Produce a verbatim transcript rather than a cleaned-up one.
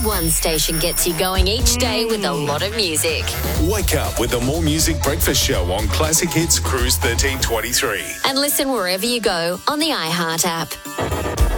One station gets you going each day with a lot of music. Wake up with the More Music Breakfast Show on Classic Hits Cruise thirteen twenty-three. And listen wherever you go on the iHeart app.